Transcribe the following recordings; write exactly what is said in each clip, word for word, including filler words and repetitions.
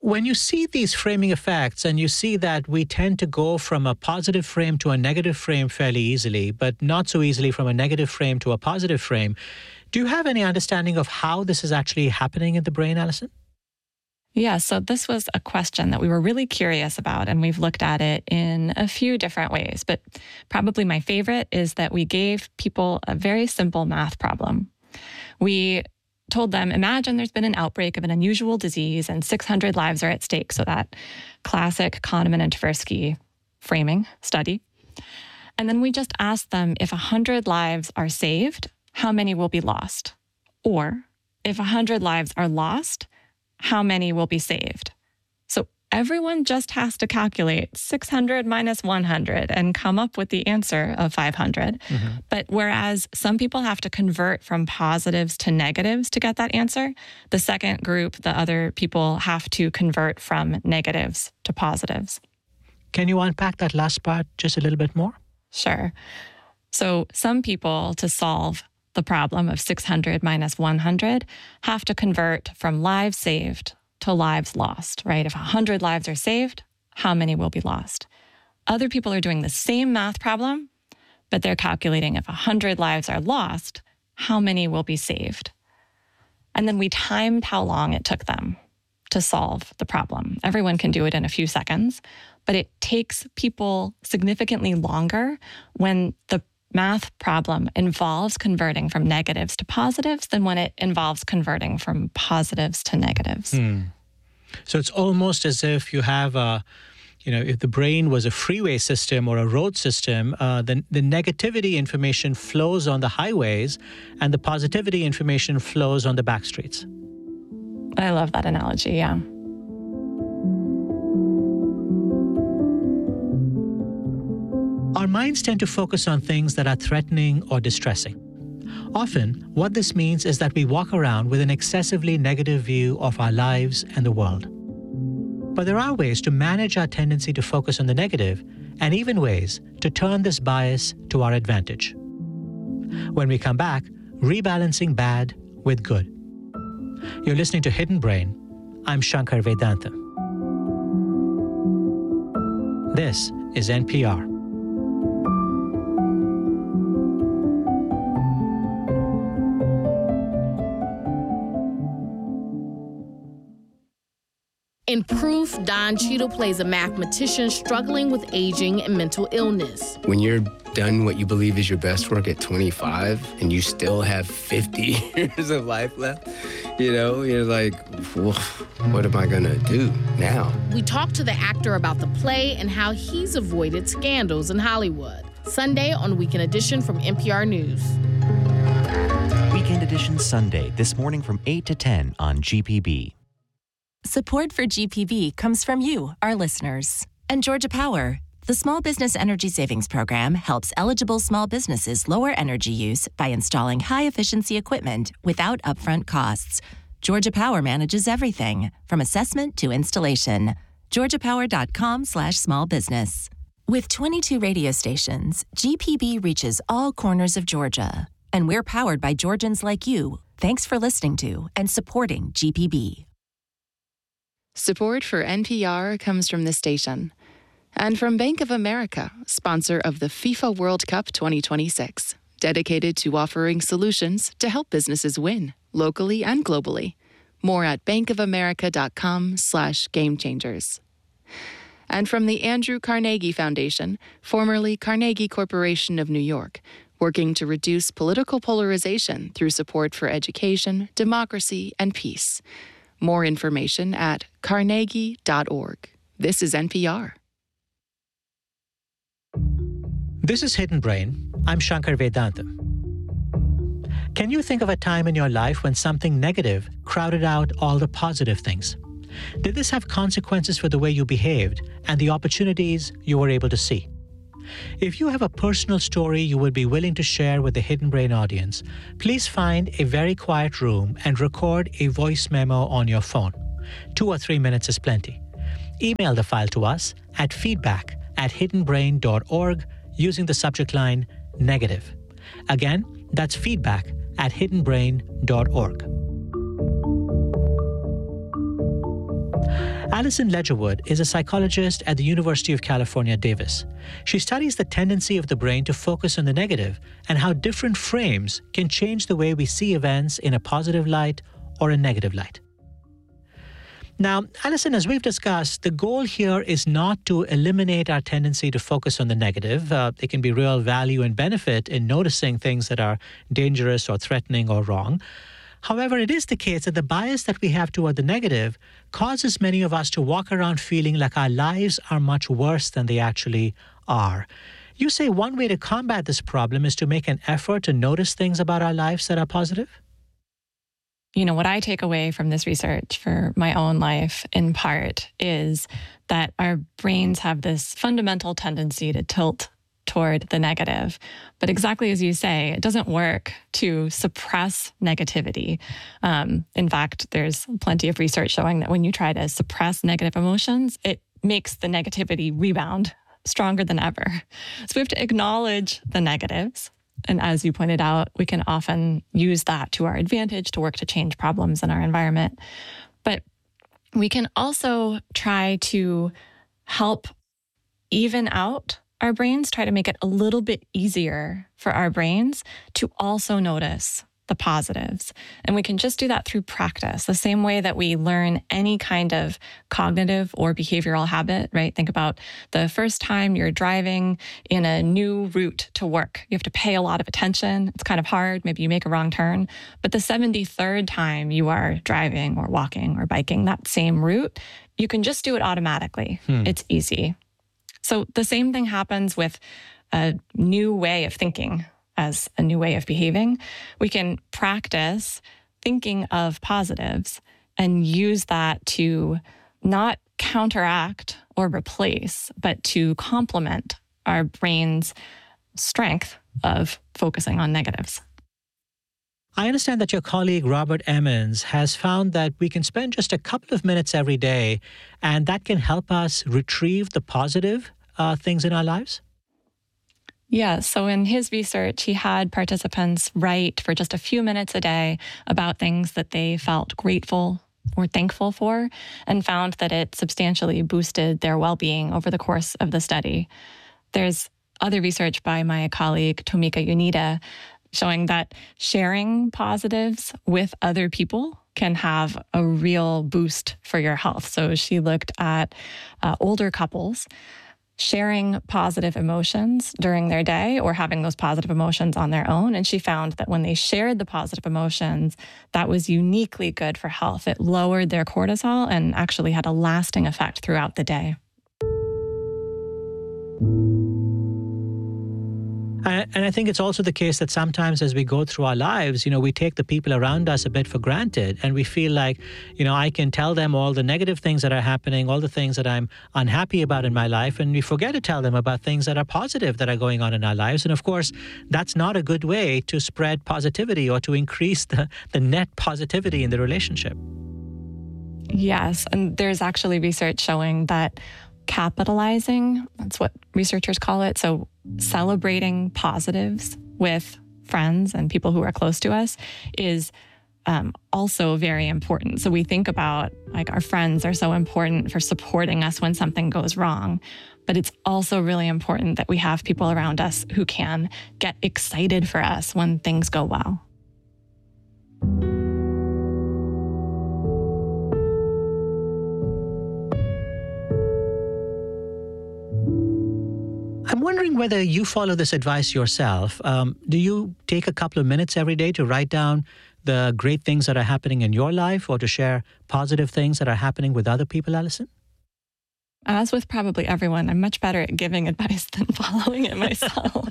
When you see these framing effects and you see that we tend to go from a positive frame to a negative frame fairly easily, but not so easily from a negative frame to a positive frame, do you have any understanding of how this is actually happening in the brain, Allison? Yeah, so this was a question that we were really curious about, and we've looked at it in a few different ways. But probably my favorite is that we gave people a very simple math problem. We told them, imagine there's been an outbreak of an unusual disease and six hundred lives are at stake. So that classic Kahneman and Tversky framing study. And then we just asked them, if one hundred lives are saved, how many will be lost? Or if one hundred lives are lost, how many will be saved? So everyone just has to calculate six hundred minus one hundred and come up with the answer of five hundred. Mm-hmm. But whereas some people have to convert from positives to negatives to get that answer, the second group, the other people, have to convert from negatives to positives. Can you unpack that last part just a little bit more? Sure. So some people, to solve the problem of six hundred minus one hundred, have to convert from lives saved to lives lost, right? If one hundred lives are saved, how many will be lost? Other people are doing the same math problem, but they're calculating if one hundred lives are lost, how many will be saved? And then we timed how long it took them to solve the problem. Everyone can do it in a few seconds, but it takes people significantly longer when the math problem involves converting from negatives to positives than when it involves converting from positives to negatives. Hmm. So it's almost as if you have a, you know, if the brain was a freeway system or a road system, uh, then the negativity information flows on the highways and the positivity information flows on the back streets. I love that analogy, yeah. Our minds tend to focus on things that are threatening or distressing. Often, what this means is that we walk around with an excessively negative view of our lives and the world. But there are ways to manage our tendency to focus on the negative, and even ways to turn this bias to our advantage. When we come back, rebalancing bad with good. You're listening to Hidden Brain. I'm Shankar Vedantam. This is N P R. In Proof, Don Cheadle plays a mathematician struggling with aging and mental illness. When you're done what you believe is your best work at twenty-five and you still have fifty years of life left, you know, you're like, what am I going to do now? We talk to the actor about the play and how he's avoided scandals in Hollywood. Sunday on Weekend Edition from N P R News. Weekend Edition Sunday, this morning from eight to ten on G P B. Support for G P B comes from you, our listeners. And Georgia Power, the Small Business Energy Savings Program, helps eligible small businesses lower energy use by installing high-efficiency equipment without upfront costs. Georgia Power manages everything, from assessment to installation. georgiapower.com slash small business. With twenty-two radio stations, G P B reaches all corners of Georgia. And we're powered by Georgians like you. Thanks for listening to and supporting G P B. Support for N P R comes from this station and from Bank of America, sponsor of the FIFA World Cup twenty twenty-six, dedicated to offering solutions to help businesses win, locally and globally. More at bankofamerica.com slash game changers. And from the Andrew Carnegie Foundation, formerly Carnegie Corporation of New York, working to reduce political polarization through support for education, democracy, and peace. More information at carnegie dot org. This is N P R. This is Hidden Brain. I'm Shankar Vedantam. Can you think of a time in your life when something negative crowded out all the positive things? Did this have consequences for the way you behaved and the opportunities you were able to see? If you have a personal story you would be willing to share with the Hidden Brain audience, please find a very quiet room and record a voice memo on your phone. Two or three minutes is plenty. Email the file to us at feedback at hidden brain dot org using the subject line negative. Again, that's feedback at hidden brain dot org. Alison Ledgerwood is a psychologist at the University of California, Davis. She studies the tendency of the brain to focus on the negative and how different frames can change the way we see events in a positive light or a negative light. Now, Alison, as we've discussed, the goal here is not to eliminate our tendency to focus on the negative. Uh, there can be real value and benefit in noticing things that are dangerous or threatening or wrong. However, it is the case that the bias that we have toward the negative causes many of us to walk around feeling like our lives are much worse than they actually are. You say one way to combat this problem is to make an effort to notice things about our lives that are positive? You know, what I take away from this research for my own life, in part, is that our brains have this fundamental tendency to tilt toward the negative. But exactly as you say, it doesn't work to suppress negativity. Um, in fact, there's plenty of research showing that when you try to suppress negative emotions, it makes the negativity rebound stronger than ever. So we have to acknowledge the negatives. And as you pointed out, we can often use that to our advantage to work to change problems in our environment. But we can also try to help even out our brains, try to make it a little bit easier for our brains to also notice the positives. And we can just do that through practice, the same way that we learn any kind of cognitive or behavioral habit, right? Think about the first time you're driving in a new route to work. You have to pay a lot of attention. It's kind of hard. Maybe you make a wrong turn. But the seventy-third time you are driving or walking or biking that same route, you can just do it automatically. Hmm. It's easy. So the same thing happens with a new way of thinking as a new way of behaving. We can practice thinking of positives and use that to not counteract or replace, but to complement our brain's strength of focusing on negatives. I understand that your colleague Robert Emmons has found that we can spend just a couple of minutes every day, and that can help us retrieve the positive uh, things in our lives? Yeah, so in his research, he had participants write for just a few minutes a day about things that they felt grateful or thankful for, and found that it substantially boosted their well-being over the course of the study. There's other research by my colleague Tomika Unida showing that sharing positives with other people can have a real boost for your health. So she looked at uh, older couples sharing positive emotions during their day or having those positive emotions on their own. And she found that when they shared the positive emotions, that was uniquely good for health. It lowered their cortisol and actually had a lasting effect throughout the day. And I think it's also the case that sometimes as we go through our lives, you know, we take the people around us a bit for granted, and we feel like, you know, I can tell them all the negative things that are happening, all the things that I'm unhappy about in my life, and we forget to tell them about things that are positive that are going on in our lives. And of course, that's not a good way to spread positivity or to increase the, the net positivity in the relationship. Yes, and there's actually research showing that capitalizing, that's what researchers call it, so celebrating positives with friends and people who are close to us is um, also very important. So we think about, like, our friends are so important for supporting us when something goes wrong, but it's also really important that we have people around us who can get excited for us when things go well. I'm wondering whether you follow this advice yourself. Um, do you take a couple of minutes every day to write down the great things that are happening in your life or to share positive things that are happening with other people, Alison? As with probably everyone, I'm much better at giving advice than following it myself.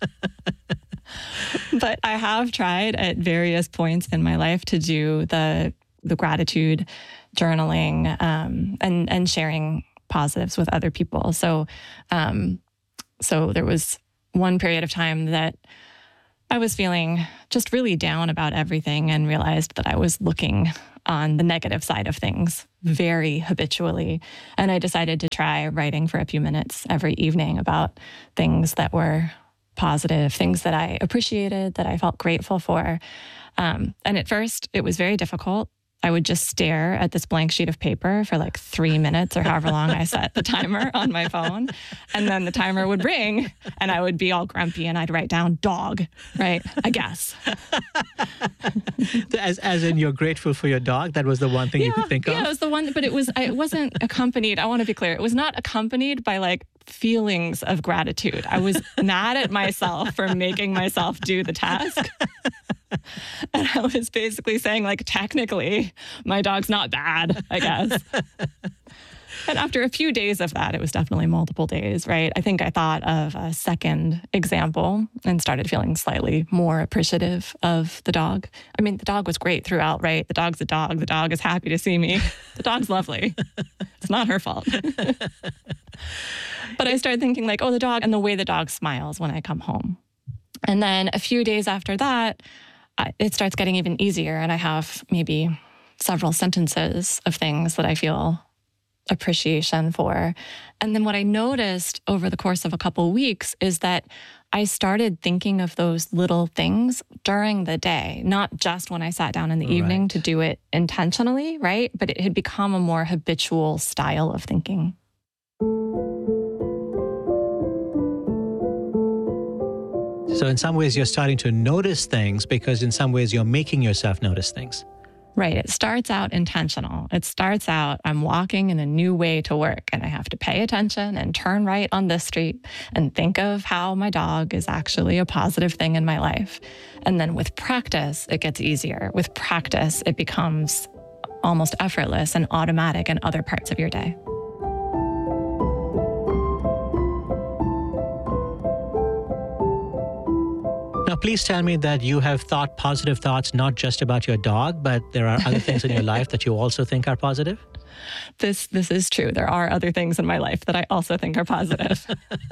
But I have tried at various points in my life to do the the gratitude journaling um, and, and sharing positives with other people. So, um, So there was one period of time that I was feeling just really down about everything and realized that I was looking on the negative side of things very habitually. And I decided to try writing for a few minutes every evening about things that were positive, things that I appreciated, that I felt grateful for. Um, and at first, it was very difficult. I would just stare at this blank sheet of paper for like three minutes or however long I set the timer on my phone. And then the timer would ring and I would be all grumpy and I'd write down dog, right? I guess. as, as in you're grateful for your dog? That was the one thing yeah, you could think of? Yeah, it was the one, but it, was, it wasn't accompanied, I want to be clear, it was not accompanied by like feelings of gratitude. I was mad at myself for making myself do the task. And I was basically saying, like, technically, my dog's not bad, I guess. And after a few days of that, it was definitely multiple days, right? I think I thought of a second example and started feeling slightly more appreciative of the dog. I mean, the dog was great throughout, right? The dog's a dog. The dog is happy to see me. The dog's lovely. It's not her fault. But I started thinking like, oh, the dog and the way the dog smiles when I come home. And then a few days after that, it starts getting even easier. And I have maybe several sentences of things that I feel appreciation for. And then what I noticed over the course of a couple of weeks is that I started thinking of those little things during the day, not just when I sat down in the right. evening to do it intentionally, right? But it had become a more habitual style of thinking. So in some ways, you're starting to notice things because in some ways, you're making yourself notice things. Right. It starts out intentional. It starts out, I'm walking in a new way to work and I have to pay attention and turn right on this street and think of how my dog is actually a positive thing in my life. And then with practice, it gets easier. With practice, it becomes almost effortless and automatic in other parts of your day. Now, please tell me that you have thought positive thoughts, not just about your dog, but there are other things in your life that you also think are positive? This this is true. There are other things in my life that I also think are positive.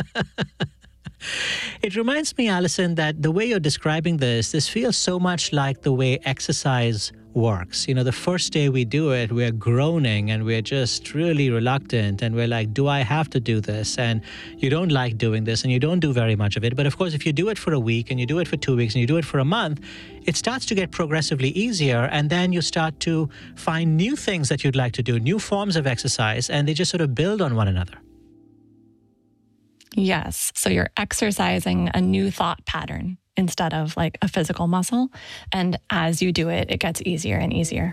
It reminds me, Allison, that the way you're describing this, this feels so much like the way exercise works. You know, the first day we do it, we're groaning and we're just really reluctant and we're like, do I have to do this? And you don't like doing this and you don't do very much of it. But of course, if you do it for a week and you do it for two weeks and you do it for a month, it starts to get progressively easier. And then you start to find new things that you'd like to do, new forms of exercise, and they just sort of build on one another. Yes. So you're exercising a new thought pattern instead of like a physical muscle. And as you do it, it gets easier and easier.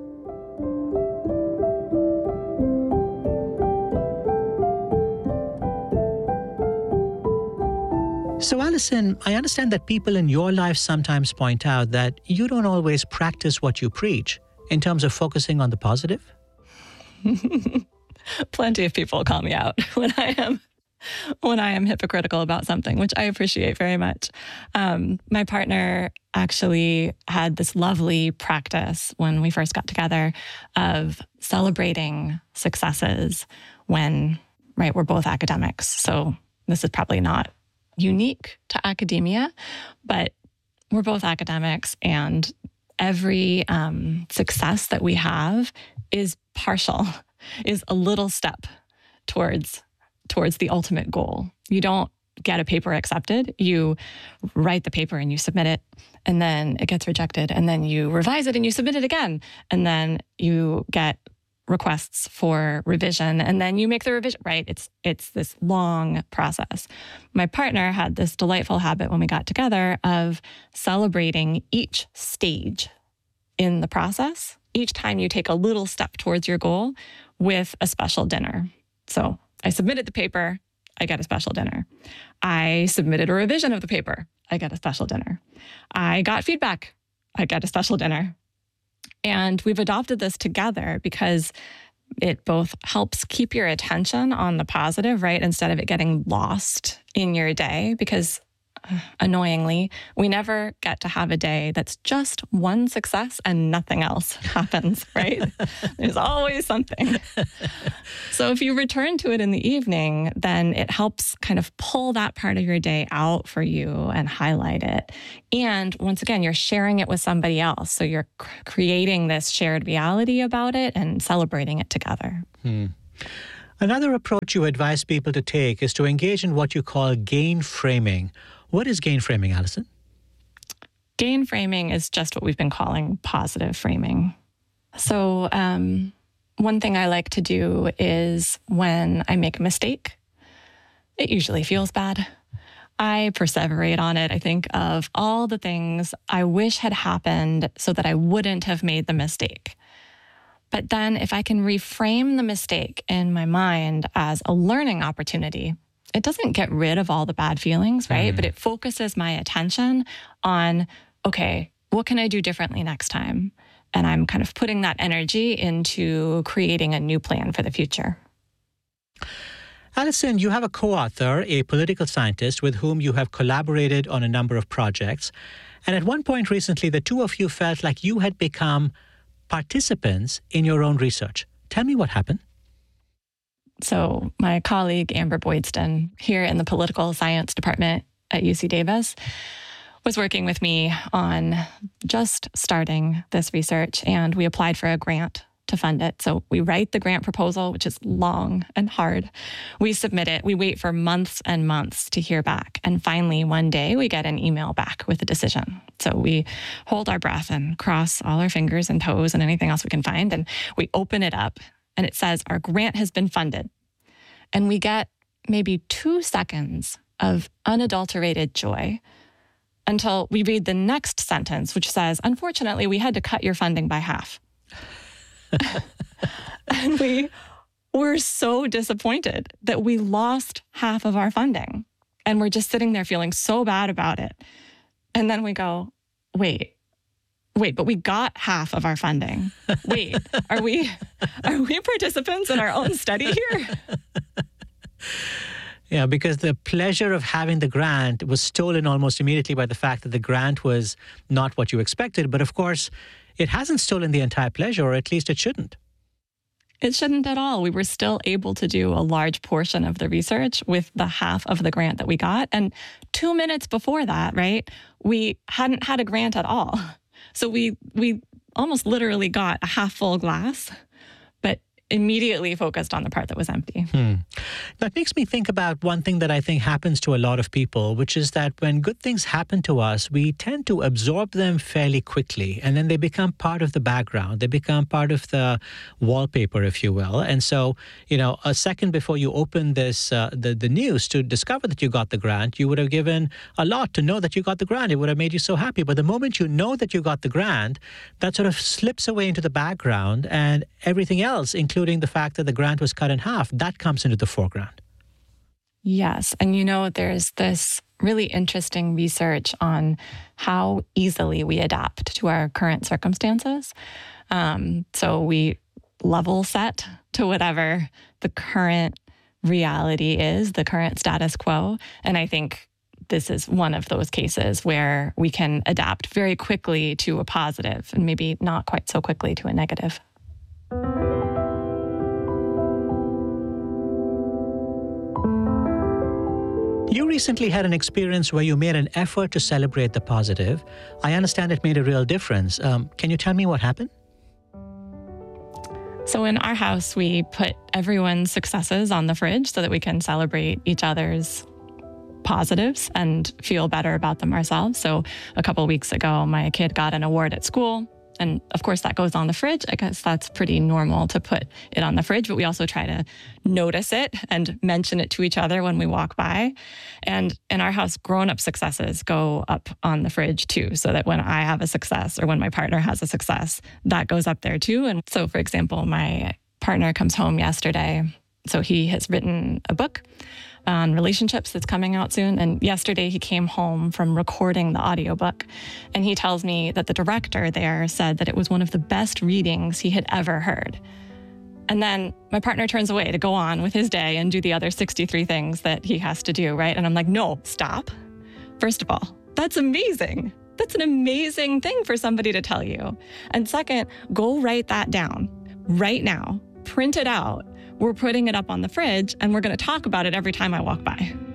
So, Allison, I understand that people in your life sometimes point out that you don't always practice what you preach in terms of focusing on the positive. Plenty of people call me out when I am when I am hypocritical about something, which I appreciate very much. Um, my partner actually had this lovely practice when we first got together of celebrating successes when, right, we're both academics. So this is probably not unique to academia, but we're both academics and every um, success that we have is partial, is a little step towards towards the ultimate goal. You don't get a paper accepted. You write the paper and you submit it, and then it gets rejected, and then you revise it and you submit it again, and then you get requests for revision, and then you make the revision, right? It's it's this long process. My partner had this delightful habit when we got together of celebrating each stage in the process, each time you take a little step towards your goal with a special dinner. So I submitted the paper, I get a special dinner. I submitted a revision of the paper, I get a special dinner. I got feedback, I get a special dinner. And we've adopted this together because it both helps keep your attention on the positive, right? Instead of it getting lost in your day, because uh, annoyingly, we never get to have a day that's just one success and nothing else happens, right? There's always something. So if you return to it in the evening, then it helps kind of pull that part of your day out for you and highlight it. And once again, you're sharing it with somebody else. So you're cr- creating this shared reality about it and celebrating it together. Hmm. Another approach you advise people to take is to engage in what you call gain framing. What is gain framing, Allison? Gain framing is just what we've been calling positive framing. So um, one thing I like to do is when I make a mistake, it usually feels bad. I perseverate on it. I think of all the things I wish had happened so that I wouldn't have made the mistake. But then if I can reframe the mistake in my mind as a learning opportunity, it doesn't get rid of all the bad feelings, right? Mm. But it focuses my attention on, okay, what can I do differently next time? And I'm kind of putting that energy into creating a new plan for the future. Allison, you have a co-author, a political scientist with whom you have collaborated on a number of projects. And at one point recently, the two of you felt like you had become participants in your own research. Tell me what happened. So my colleague, Amber Boydston, here in the political science department at U C Davis, was working with me on just starting this research, and we applied for a grant to fund it. So we write the grant proposal, which is long and hard. We submit it. We wait for months and months to hear back. And finally, one day, we get an email back with a decision. So we hold our breath and cross all our fingers and toes and anything else we can find. And we open it up, and it says, our grant has been funded. And we get maybe two seconds of unadulterated joy until we read the next sentence, which says, unfortunately, we had to cut your funding by half. And we were so disappointed that we lost half of our funding. And we're just sitting there feeling so bad about it. And then we go, wait, wait, but we got half of our funding. Wait, are we are we participants in our own study here? Yeah, because the pleasure of having the grant was stolen almost immediately by the fact that the grant was not what you expected. But of course, it hasn't stolen the entire pleasure, or at least it shouldn't. It shouldn't at all. We were still able to do a large portion of the research with the half of the grant that we got. And two minutes before that, right, we hadn't had a grant at all. So we we almost literally got a half full glass, but immediately focused on the part that was empty. Hmm. That makes me think about one thing that I think happens to a lot of people, which is that when good things happen to us, we tend to absorb them fairly quickly, and then they become part of the background. They become part of the wallpaper, if you will. And so, you know, a second before you open this, uh, the, the news to discover that you got the grant, you would have given a lot to know that you got the grant. It would have made you so happy. But the moment you know that you got the grant, that sort of slips away into the background, and everything else, including including the fact that the grant was cut in half, that comes into the foreground. Yes. And you know, there's this really interesting research on how easily we adapt to our current circumstances. Um, so we level set to whatever the current reality is, the current status quo. And I think this is one of those cases where we can adapt very quickly to a positive and maybe not quite so quickly to a negative. You recently had an experience where you made an effort to celebrate the positive. I understand it made a real difference. Um, can you tell me what happened? So in our house, we put everyone's successes on the fridge so that we can celebrate each other's positives and feel better about them ourselves. So a couple of weeks ago, my kid got an award at school. And of course, that goes on the fridge. I guess that's pretty normal to put it on the fridge, but we also try to notice it and mention it to each other when we walk by. And in our house, grown-up successes go up on the fridge too, so that when I have a success or when my partner has a success, that goes up there too. And so, for example, my partner comes home yesterday. So he has written a book on relationships that's coming out soon. And yesterday he came home from recording the audiobook, and he tells me that the director there said that it was one of the best readings he had ever heard. And then my partner turns away to go on with his day and do the other sixty-three things that he has to do, right? And I'm like, no, stop. First of all, that's amazing. That's an amazing thing for somebody to tell you. And second, go write that down right now. Print it out. We're putting it up on the fridge, and we're going to talk about it every time I walk by.